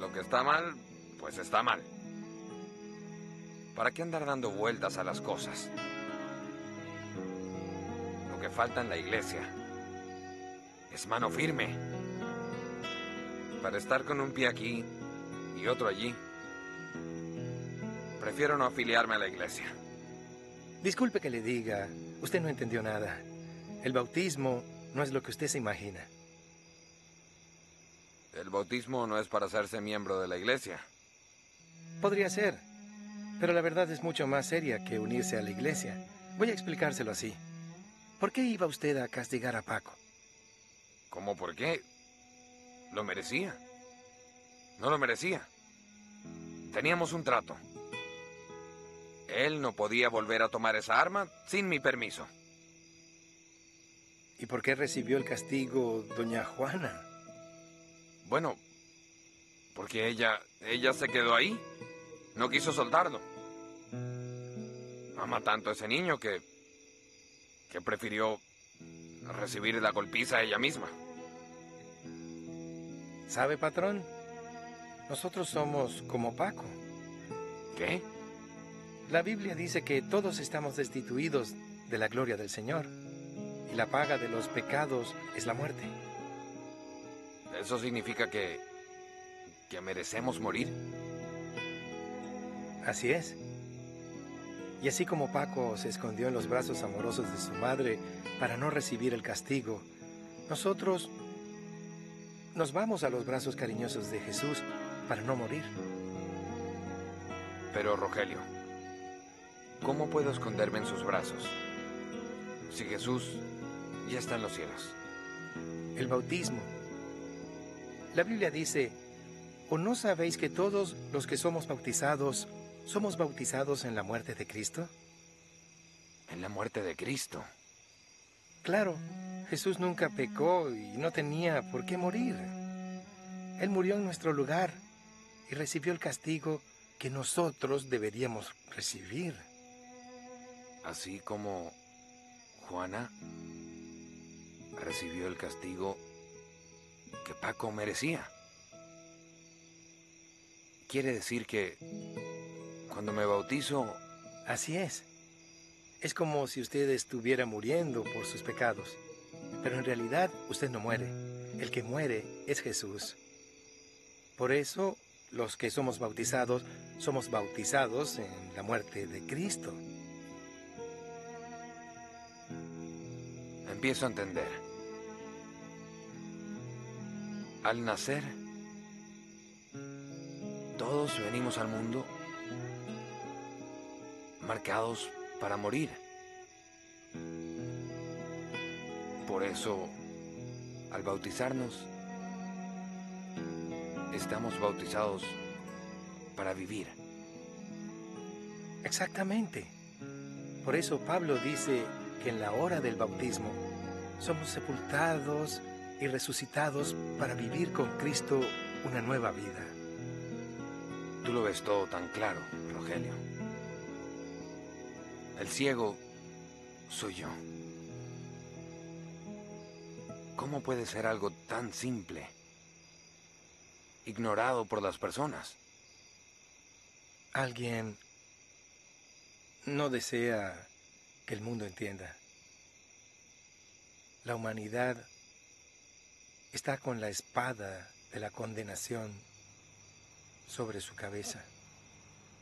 Lo que está mal, pues está mal. ¿Para qué andar dando vueltas a las cosas? Lo que falta en la iglesia es mano firme. Para estar con un pie aquí y otro allí, prefiero no afiliarme a la iglesia. Disculpe que le diga, usted no entendió nada. El bautismo no es lo que usted se imagina. El bautismo no es para hacerse miembro de la iglesia. Podría ser, pero la verdad es mucho más seria que unirse a la iglesia. Voy a explicárselo así. ¿Por qué iba usted a castigar a Paco? ¿Cómo por qué? Lo merecía. No lo merecía. Teníamos un trato. Él no podía volver a tomar esa arma sin mi permiso. ¿Y por qué recibió el castigo doña Juana? Bueno, porque ella se quedó ahí. No quiso soltarlo. Ama tanto a ese niño que prefirió recibir la golpiza ella misma. ¿Sabe, patrón? Nosotros somos como Paco. ¿Qué? La Biblia dice que todos estamos destituidos de la gloria del Señor, y la paga de los pecados es la muerte. ¿Eso significa que merecemos morir? Así es. Y así como Paco se escondió en los brazos amorosos de su madre para no recibir el castigo, nosotros nos vamos a los brazos cariñosos de Jesús para no morir. Pero, Rogelio, ¿cómo puedo esconderme en sus brazos si Jesús ya está en los cielos? El bautismo. La Biblia dice, ¿o no sabéis que todos los que somos bautizados en la muerte de Cristo? En la muerte de Cristo. Claro, Jesús nunca pecó y no tenía por qué morir. Él murió en nuestro lugar y recibió el castigo que nosotros deberíamos recibir. Así como Juana recibió el castigo que Paco merecía. Quiere decir que cuando me bautizo... Así es. Es como si usted estuviera muriendo por sus pecados. Pero en realidad usted no muere. El que muere es Jesús. Por eso, los que somos bautizados en la muerte de Cristo. Empiezo a entender. Al nacer, todos venimos al mundo marcados para morir. Por eso, al bautizarnos, estamos bautizados para vivir. Exactamente. Por eso Pablo dice que en la hora del bautismo somos sepultados y resucitados para vivir con Cristo una nueva vida. Tú lo ves todo tan claro, Rogelio. El ciego soy yo. ¿Cómo puede ser algo tan simple, ignorado por las personas? Alguien no desea que el mundo entienda. La humanidad está con la espada de la condenación sobre su cabeza.